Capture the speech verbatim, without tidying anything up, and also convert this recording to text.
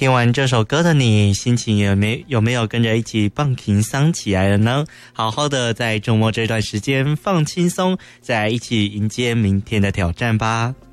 听完这首歌的你，心情有没有没有跟着一起放轻松起来了呢？好好的在周末这段时间放轻松，再一起迎接明天的挑战吧。